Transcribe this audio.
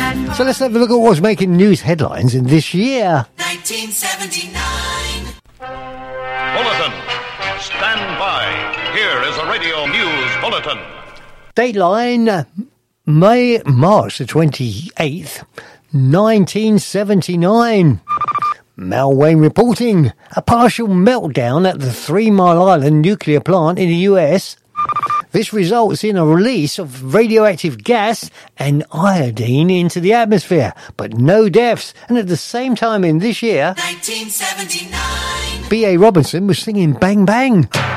So let's have a look at what's making news headlines in this year. 1979. Bulletin. Stand by. Here is a radio news bulletin. Dateline, March the 28th, 1979. Mal Wayne reporting a partial meltdown at the 3 Mile Island nuclear plant in the US. This results in a release of radioactive gas and iodine into the atmosphere, but no deaths. And at the same time in this year, 1979. B.A. Robinson was singing Bang Bang.